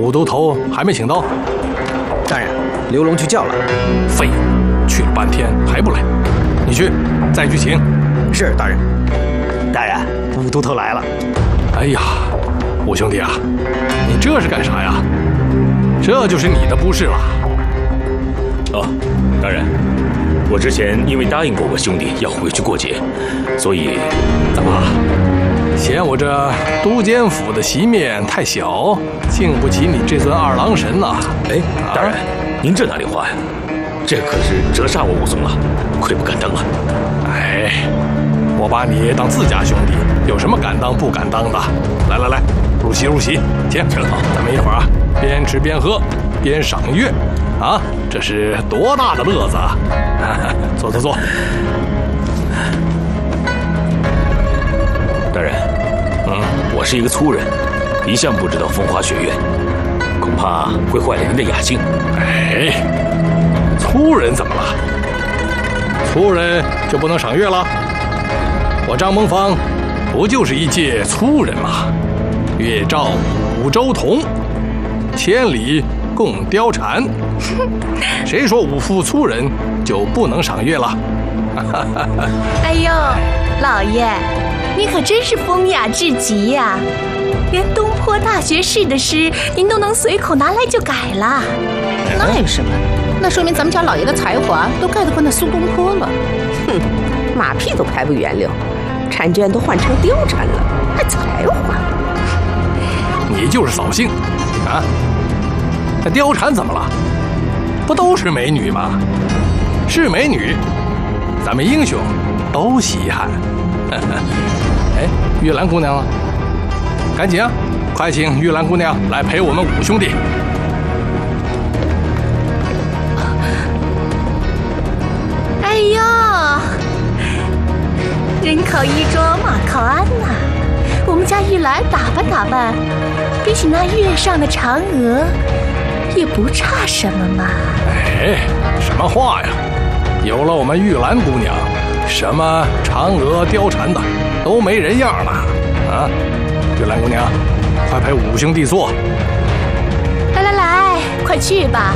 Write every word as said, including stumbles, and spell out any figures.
五都头还没请到？ 大人，刘龙去叫了。 废物，去了半天还不来，你去，再去请。 是大人。大人，五都头来了。 哎呀，五兄弟啊，你这是干啥呀？这就是你的不是了。 哦，大人，我之前因为答应过我兄弟要回去过节，所以怎么嫌我这都监府的席面太小，敬不起你这尊二郎神呐？ 哎，大人，您这哪里话呀？这可是折煞我武松了，愧不敢当啊！ 哎，我把你当自家兄弟，有什么敢当不敢当的？来来来，入席入席，请，正好，咱们一会儿啊，边吃边喝，边赏月，啊，这是多大的乐子啊！坐坐坐。 大人，嗯，我是一个粗人，一向不知道风花雪月，恐怕会坏了您的雅兴。 哎，粗人怎么了？粗人就不能赏月了？我张蒙方不就是一介粗人吗？月照五洲同，千里共貂蝉。谁说五夫粗人就不能赏月了？ 哎呦，老爷，您可真是风雅至极呀！连东坡大学士的诗，您都能随口拿来就改了。 那有什么？那说明咱们家老爷的才华都盖得过那苏东坡了。 哼，马屁都拍不圆溜，婵娟都换成貂蝉了，还才华？ 你就是扫兴啊！那貂蝉怎么了？不都是美女吗？是美女，咱们英雄都稀罕。哎，玉兰姑娘呢？赶紧啊，快请玉兰姑娘来陪我们五兄弟。 哎呦，人靠衣装，马靠鞍呐、啊！我们家玉兰打扮打扮，比起那月上的嫦娥，也不差什么嘛。 哎，什么话呀！有了我们玉兰姑娘，什么嫦娥、貂蝉的都没人样了啊！玉兰姑娘，快陪五兄弟坐。 来来来，快去吧。